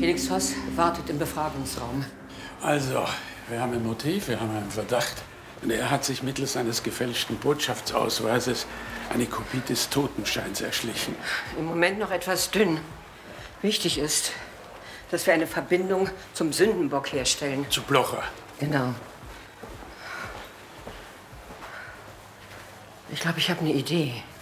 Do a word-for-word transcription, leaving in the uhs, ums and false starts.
Felix Voss wartet im Befragungsraum. Also, wir haben ein Motiv, wir haben einen Verdacht. Und er hat sich mittels eines gefälschten Botschaftsausweises eine Kopie des Totenscheins erschlichen. Im Moment noch etwas dünn. Wichtig ist, dass wir eine Verbindung zum Sündenbock herstellen. Zu Blocher. Genau. Ich glaube, ich habe eine Idee.